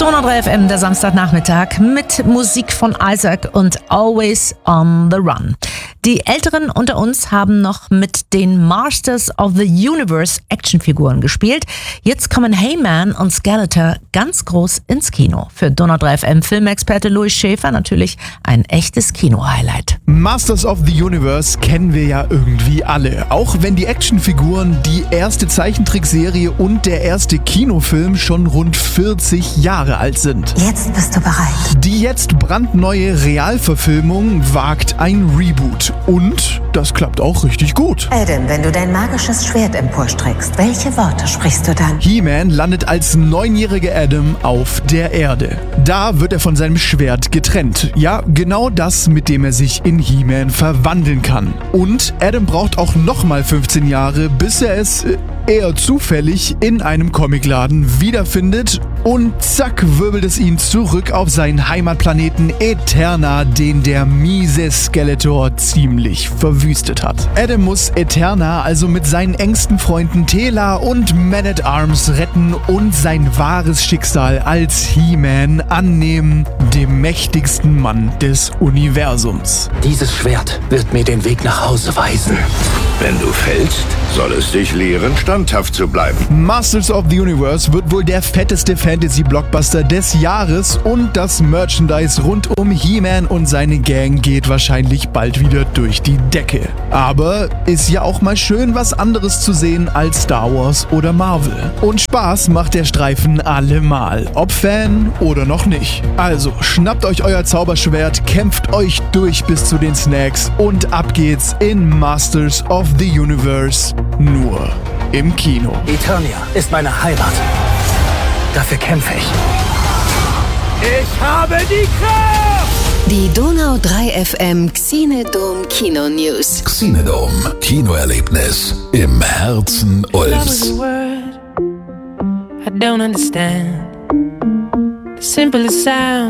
Donau 3 FM, der Samstagnachmittag mit Musik von Isaac und Always on the Run. Die Älteren unter uns haben noch mit den Masters of the Universe Actionfiguren gespielt. Jetzt kommen He-Man und Skeletor ganz groß ins Kino. Für Donau 3 FM Filmexperte Louis Schäfer natürlich ein echtes Kino-Highlight. Masters of the Universe kennen wir ja irgendwie alle. Auch wenn die Actionfiguren, die erste Zeichentrickserie und der erste Kinofilm schon rund 40 Jahre alt sind. Jetzt bist du bereit. Die jetzt brandneue Realverfilmung wagt ein Reboot. Und das klappt auch richtig gut. Adam, wenn du dein magisches Schwert emporstreckst, welche Worte sprichst du dann? He-Man landet als 9-jähriger Adam auf der Erde. Da wird er von seinem Schwert getrennt. Ja, genau das, mit dem er sich in He-Man verwandeln kann. Und Adam braucht auch nochmal 15 Jahre, bis er es eher zufällig in einem Comicladen wiederfindet. Und zack, wirbelt es ihn zurück auf seinen Heimatplaneten Eterna, den der miese Skeletor ziemlich verwüstet hat. Adam muss Eterna also mit seinen engsten Freunden Tela und Man-at-Arms retten und sein wahres Schicksal als He-Man annehmen, dem mächtigsten Mann des Universums. Dieses Schwert wird mir den Weg nach Hause weisen. Wenn du fällst, soll es dich lehren, standhaft zu bleiben. Masters of the Universe wird wohl der fetteste Fantasy-Blockbuster des Jahres und das Merchandise rund um He-Man und seine Gang geht wahrscheinlich bald wieder durch die Decke. Aber ist ja auch mal schön, was anderes zu sehen als Star Wars oder Marvel. Und Spaß macht der Streifen allemal, ob Fan oder noch nicht. Also schnappt euch euer Zauberschwert, kämpft euch durch bis zu den Snacks und ab geht's in Masters of the Universe, nur im Kino. Eternia ist meine Heimat. Dafür kämpfe ich. Ich habe die Kraft! Die Donau 3 FM Xenodome Kino News. Xenodome Kinoerlebnis im Herzen Ulfs. I don't understand the simplest sound.